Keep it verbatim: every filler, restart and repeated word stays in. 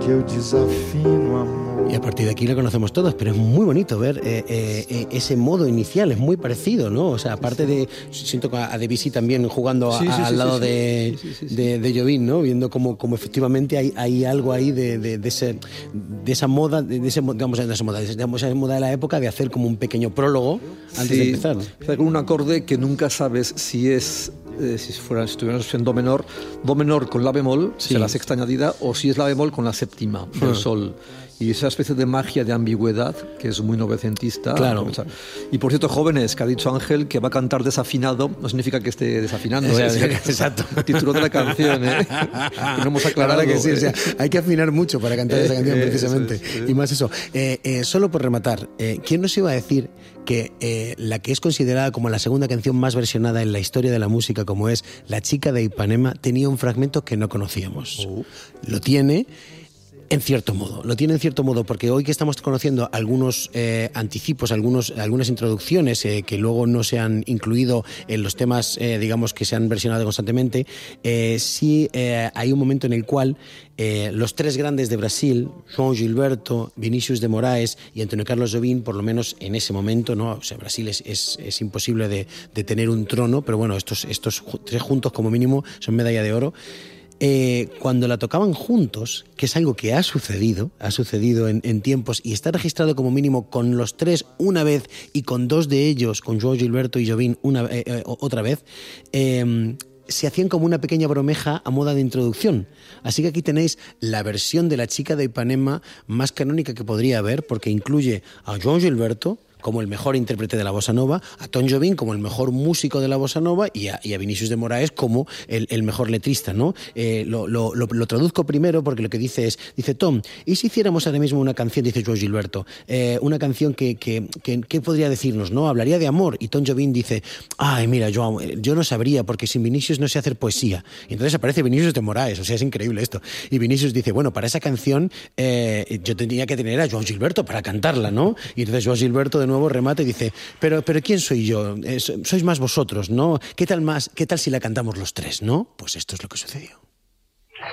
que eu desafino, amor. Y a partir de aquí lo conocemos todos, pero es muy bonito ver eh, eh, ese modo inicial, es muy parecido, ¿no? O sea, aparte de, siento a Debussy también jugando a, sí, sí, al sí, lado sí, de, sí, sí, sí. de, de Jobim, ¿no? Viendo como, como efectivamente hay, hay algo ahí de, de, de, ese, de esa moda, de ese, digamos, de esa moda, de esa moda de la época de hacer como un pequeño prólogo antes sí, de empezar. Empieza con un acorde que nunca sabes si es Eh, si fuera, si estuviéramos en do menor, do menor con la bemol, sí. o sea, la sexta añadida, o si es la bemol con la séptima, el uh-huh. sol. Y esa especie de magia de ambigüedad que es muy novecentista. Claro. Y por cierto, jóvenes, que ha dicho Ángel que va a cantar desafinado, no significa que esté desafinando. O sea, ¿eh? Exacto. Título de la canción, ¿eh? Que no hemos aclarado. Claro que sí, o sea, hay que afinar mucho para cantar esa canción, precisamente. Eso es, sí. Y más eso. Eh, eh, solo por rematar, eh, ¿quién nos iba a decir que eh, la que es considerada como la segunda canción más versionada en la historia de la música, como es La chica de Ipanema, tenía un fragmento que no conocíamos? Uh. Lo tiene... En cierto modo, lo tiene en cierto modo, porque hoy que estamos conociendo algunos eh, anticipos, algunos, algunas introducciones eh, que luego no se han incluido en los temas, eh, digamos, que se han versionado constantemente, eh, sí eh, hay un momento en el cual eh, los tres grandes de Brasil, João Gilberto, Vinícius de Moraes y Antonio Carlos Jobim, por lo menos en ese momento, ¿no? O sea, Brasil es, es, es imposible de, de tener un trono, pero bueno, estos, estos tres juntos como mínimo son medalla de oro. Eh, cuando la tocaban juntos, que es algo que ha sucedido, ha sucedido en, en tiempos y está registrado como mínimo con los tres una vez y con dos de ellos, con João Gilberto y Jobim una, eh, eh, otra vez, eh, se hacían como una pequeña bromeja a moda de introducción. Así que aquí tenéis la versión de La chica de Ipanema más canónica que podría haber, porque incluye a João Gilberto como el mejor intérprete de la bossa nova, a Tom Jobim como el mejor músico de la bossa nova y a, y a Vinícius de Moraes como el, el mejor letrista, ¿no? Eh, lo, lo, lo, lo traduzco primero porque lo que dice es, dice Tom, ¿y si hiciéramos ahora mismo una canción, dice João Gilberto, eh, una canción que, que, que, que podría decirnos, ¿no? Hablaría de amor. Y Tom Jobim dice, ay, mira, João, yo no sabría porque sin Vinícius no sé hacer poesía. Y entonces aparece Vinícius de Moraes, o sea, es increíble esto. Y Vinícius dice, bueno, para esa canción eh, yo tendría que tener a João Gilberto para cantarla, ¿no? Y entonces João Gilberto de nuevo nuevo remate y dice, pero, pero ¿quién soy yo? Eh, sois más vosotros, ¿no? ¿Qué tal más? ¿Qué tal si la cantamos los tres, no? Pues esto es lo que sucedió.